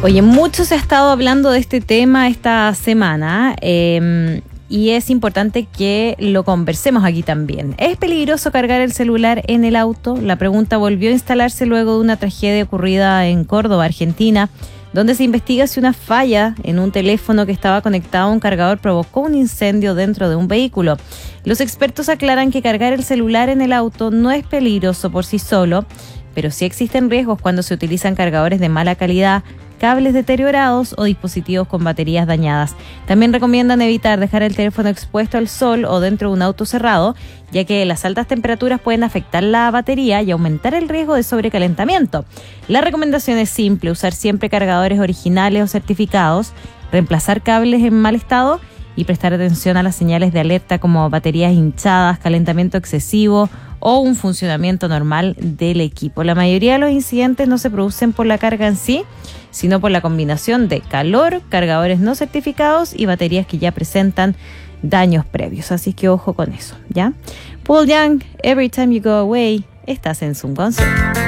Oye, mucho se ha estado hablando de este tema esta semana y es importante que lo conversemos aquí también. ¿Es peligroso cargar el celular en el auto? La pregunta volvió a instalarse luego de una tragedia ocurrida en Córdoba, Argentina, donde se investiga si una falla en un teléfono que estaba conectado a un cargador provocó un incendio dentro de un vehículo. Los expertos aclaran que cargar el celular en el auto no es peligroso por sí solo, pero sí existen riesgos cuando se utilizan cargadores de mala calidad, cables deteriorados o dispositivos con baterías dañadas. También recomiendan evitar dejar el teléfono expuesto al sol o dentro de un auto cerrado, ya que las altas temperaturas pueden afectar la batería y aumentar el riesgo de sobrecalentamiento. La recomendación es simple: usar siempre cargadores originales o certificados, reemplazar cables en mal estado y prestar atención a las señales de alerta como baterías hinchadas, calentamiento excesivo o un funcionamiento normal del equipo. La mayoría de los incidentes no se producen por la carga en sí, sino por la combinación de calor, cargadores no certificados y baterías que ya presentan daños previos. Así que ojo con eso, ¿ya? Paul Young, Every Time You Go Away, estás en Zoom Concert.